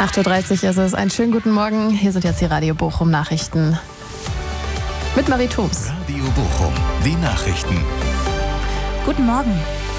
8:30 Uhr ist es. Einen schönen guten Morgen. Hier sind jetzt die Radio Bochum Nachrichten mit Marie Thoms. Radio Bochum, die Nachrichten. Guten Morgen.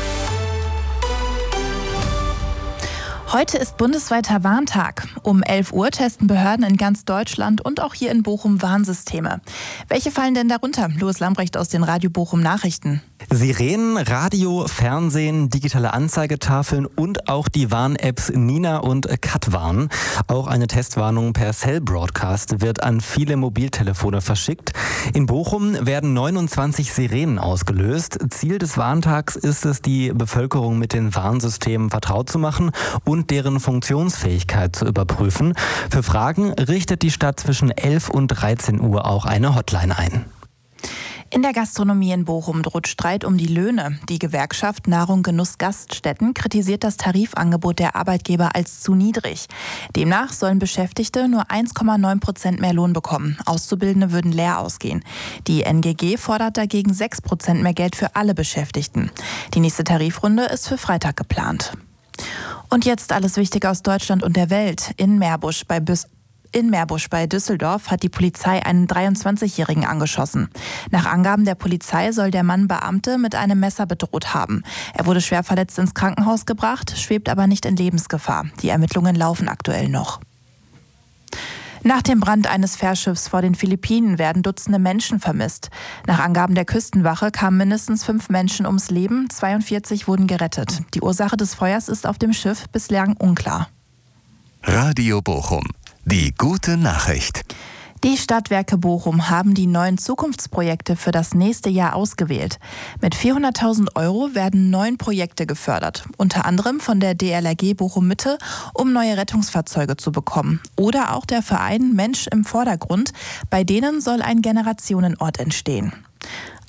Heute ist bundesweiter Warntag. Um 11 Uhr testen Behörden in ganz Deutschland und auch hier in Bochum Warnsysteme. Welche fallen denn darunter? Louis Lambrecht aus den Radio Bochum Nachrichten. Sirenen, Radio, Fernsehen, digitale Anzeigetafeln und auch die Warn-Apps Nina und Katwarn. Auch eine Testwarnung per Cell Broadcast wird an viele Mobiltelefone verschickt. In Bochum werden 29 Sirenen ausgelöst. Ziel des Warntags ist es, die Bevölkerung mit den Warnsystemen vertraut zu machen und deren Funktionsfähigkeit zu überprüfen. Für Fragen richtet die Stadt zwischen 11 und 13 Uhr auch eine Hotline ein. In der Gastronomie in Bochum droht Streit um die Löhne. Die Gewerkschaft Nahrung Genuss Gaststätten kritisiert das Tarifangebot der Arbeitgeber als zu niedrig. Demnach sollen Beschäftigte nur 1,9% mehr Lohn bekommen. Auszubildende würden leer ausgehen. Die NGG fordert dagegen 6% mehr Geld für alle Beschäftigten. Die nächste Tarifrunde ist für Freitag geplant. Und jetzt alles Wichtige aus Deutschland und der Welt. In Meerbusch bei Düsseldorf hat die Polizei einen 23-Jährigen angeschossen. Nach Angaben der Polizei soll der Mann Beamte mit einem Messer bedroht haben. Er wurde schwer verletzt ins Krankenhaus gebracht, schwebt aber nicht in Lebensgefahr. Die Ermittlungen laufen aktuell noch. Nach dem Brand eines Fährschiffs vor den Philippinen werden Dutzende Menschen vermisst. Nach Angaben der Küstenwache kamen mindestens 5 Menschen ums Leben, 42 wurden gerettet. Die Ursache des Feuers ist auf dem Schiff bislang unklar. Radio Bochum, die gute Nachricht. Die Stadtwerke Bochum haben die neuen Zukunftsprojekte für das nächste Jahr ausgewählt. Mit 400.000 € werden 9 Projekte gefördert, unter anderem von der DLRG Bochum Mitte, um neue Rettungsfahrzeuge zu bekommen. Oder auch der Verein Mensch im Vordergrund, bei denen soll ein Generationenort entstehen.